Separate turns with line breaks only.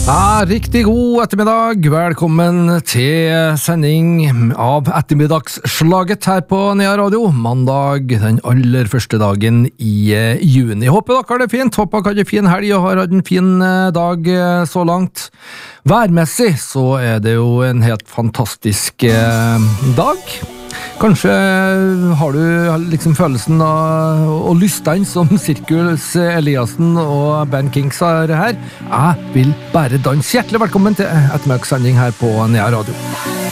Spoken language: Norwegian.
Ja, riktig god ettermiddag. Velkommen til sending av ettermiddagsslaget her på Nea Radio. Mandag, den aller første dagen i juni. Håper dere har det fint, håper dere har en fin helg og har hatt en fin dag så langt. Værmessig så er det jo en helt fantastisk dag. Kanskje har du liksom følelsen av å lyste inn som Sirkus Eliassen og Ben Kings har her. Jeg vil bare danse. Hjertelig velkommen til ettermiddagssending her på Nea Radio.